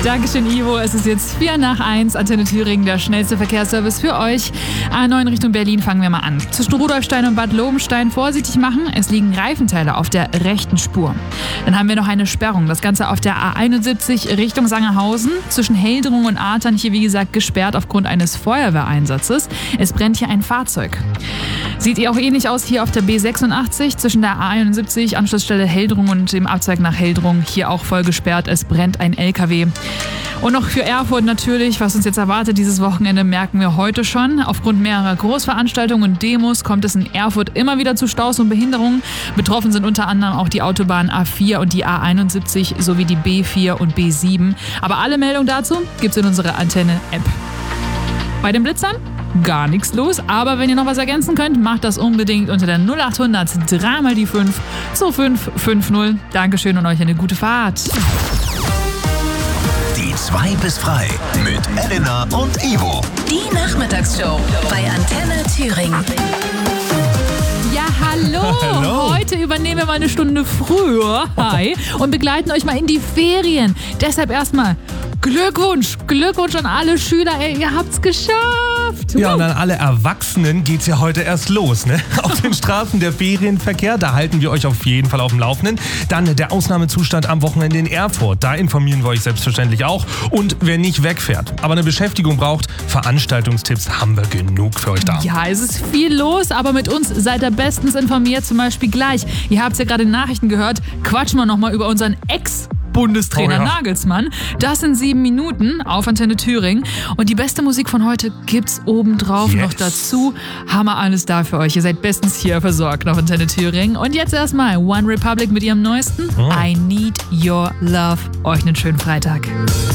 Dankeschön, Ivo. Es ist jetzt 1:04, Antenne Thüringen, der schnellste Verkehrsservice für euch. A9 Richtung Berlin fangen wir mal an. Zwischen Rudolfstein und Bad Lobenstein vorsichtig machen. Es liegen Reifenteile auf der rechten Spur. Dann haben wir noch eine Sperrung. Das Ganze auf der A71 Richtung Sangerhausen. Zwischen Heldrung und Artern hier, wie gesagt, gesperrt aufgrund eines Feuerwehreinsatzes. Es brennt hier ein Fahrzeug. Sieht ihr auch ähnlich aus hier auf der B86 zwischen der A71, Anschlussstelle Heldrung und dem Abzweig nach Heldrung. Hier auch voll gesperrt. Es brennt ein LKW. Und noch für Erfurt natürlich, was uns jetzt erwartet dieses Wochenende, merken wir heute schon. Aufgrund mehrerer Großveranstaltungen und Demos kommt es in Erfurt immer wieder zu Staus und Behinderungen. Betroffen sind unter anderem auch die Autobahn A4 und die A71 sowie die B4 und B7. Aber alle Meldungen dazu gibt's in unserer Antenne-App. Bei den Blitzern gar nichts los, aber wenn ihr noch was ergänzen könnt, macht das unbedingt unter der 0800 3 mal die 5 2550. Dankeschön und euch eine gute Fahrt. Die 2 bis frei mit Elena und Ivo. Die Nachmittagsshow bei Antenne Thüringen. Ja, hallo. Hallo. Heute übernehmen wir mal eine Stunde früher. Hi. Und begleiten euch mal in die Ferien. Deshalb erstmal Glückwunsch an alle Schüler. Ey, ihr habt's geschafft. Ja, und an alle Erwachsenen geht's ja heute erst los, ne? Auf den Straßen der Ferienverkehr, da halten wir euch auf jeden Fall auf dem Laufenden. Dann der Ausnahmezustand am Wochenende in Erfurt, da informieren wir euch selbstverständlich auch. Und wer nicht wegfährt, aber eine Beschäftigung braucht, Veranstaltungstipps haben wir genug für euch da. Ja, es ist viel los, aber mit uns seid ihr bestens informiert, zum Beispiel gleich. Ihr habt es ja gerade in Nachrichten gehört, quatschen wir nochmal über unseren Ex-Bundestrainer Nagelsmann. Das in 7 Minuten auf Antenne Thüringen. Und die beste Musik von heute gibt's obendrauf noch dazu. Haben wir alles da für euch. Ihr seid bestens hier versorgt auf Antenne Thüringen. Und jetzt erstmal One Republic mit ihrem neuesten I Need Your Love. Euch einen schönen Freitag.